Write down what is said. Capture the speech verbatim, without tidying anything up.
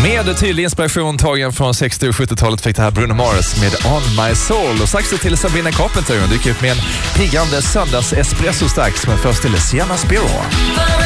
Med tydlig inspiration tagen från sextio- och sjuttiotalet fick det här Bruno Mars med On My Soul. Och strax till Sabrina Carpenter. Hon dyker upp med en piggande söndags espresso strax, men först till Sienna Spiro.